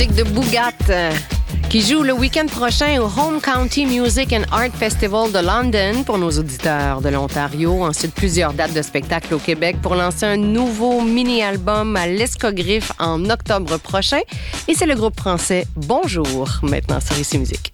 De Boogat, qui joue le week-end prochain au Home County Music and Art Festival de London pour nos auditeurs de l'Ontario. Ensuite, plusieurs dates de spectacle au Québec pour lancer un nouveau mini-album à l'Escogriffe en octobre prochain. Et c'est le groupe français Bonjour, maintenant sur Ici Musique.